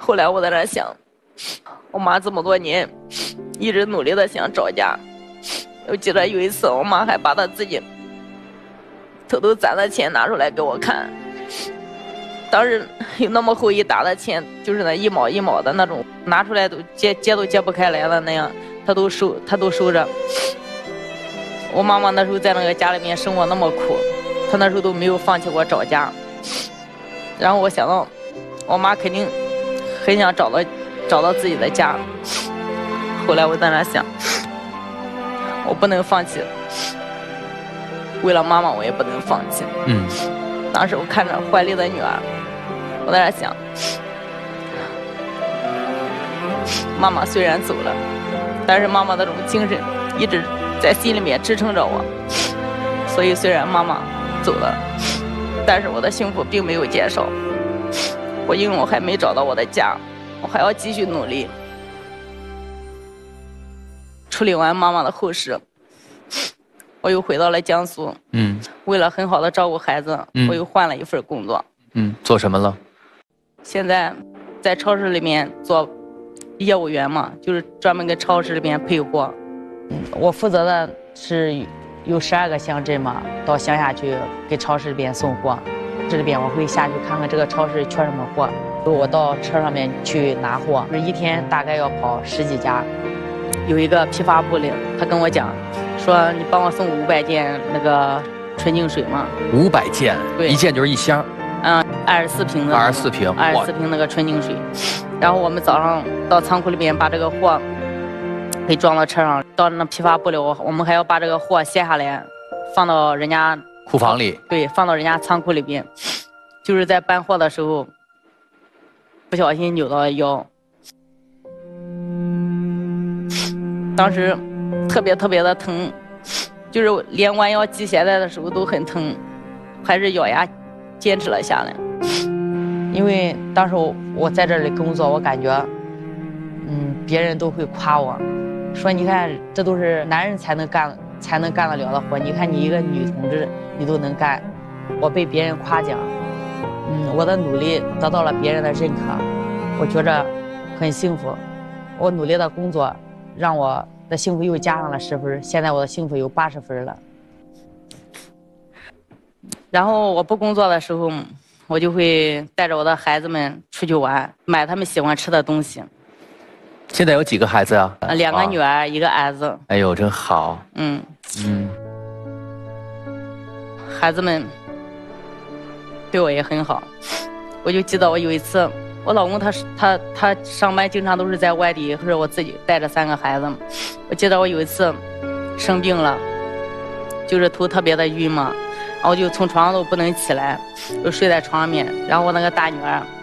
后来我在那想，我妈这么多年一直努力的想找家。我记得有一次，我妈还把她自己偷偷攒的钱拿出来给我看。当时有那么厚一沓的钱，就是那一毛一毛的那种，拿出来都揭都揭不开来了那样，她都收着。我妈妈那时候在那个家里面生活那么苦，她那时候都没有放弃过找家。然后我想到，我妈肯定很想找到自己的家。后来我在那想，我不能放弃，为了妈妈我也不能放弃。当时我看着怀里的女儿，我在那想，妈妈虽然走了，但是妈妈那种精神一直在心里面支撑着我。所以虽然妈妈走了，但是我的幸福并没有减少。因为我还没找到我的家，我还要继续努力。处理完妈妈的后事，我又回到了江苏。为了很好的照顾孩子，我又换了一份工作。 做什么了？现在在超市里面做业务员嘛，就是专门跟超市里面配货。我负责的是有12个乡镇嘛，到乡下去给超市里边送货。这里边我会下去看看这个超市缺什么货，我到车上面去拿货，一天大概要跑10几家。有一个批发部的，他跟我讲说，你帮我送500件那个纯净水嘛。 500件？对，一件就是一箱。 24瓶的。24瓶那个纯净水。然后我们早上到仓库里边把这个货给装到车上，到那批发部里，我们还要把这个货卸下来，放到人家库房里。 对，放到人家仓库里边。就是在搬货的时候不小心扭到了腰，当时特别的疼，就是连弯腰系鞋带的时候都很疼，还是咬牙坚持了下来。因为当时我在这里工作，我感觉别人都会夸我，说你看这都是男人才能干得了的活，你看你一个女同志你都能干。我被别人夸奖，我的努力得到了别人的认可，我觉着很幸福。我努力的工作让我的幸福又加上了10分，现在我的幸福有80分了。然后我不工作的时候，我就会带着我的孩子们出去玩，买他们喜欢吃的东西。 现在有几个孩子啊 ？2个女儿，1个儿子。 哎呦，真好。 孩子们对我也很好。我就记得我有一次，我老公他上班经常都是在外地，或者我自己带着3个孩子。我记得我有一次生病了，就是头特别的晕嘛，然后就从床上都不能起来，就睡在床上面。然后我那个大女儿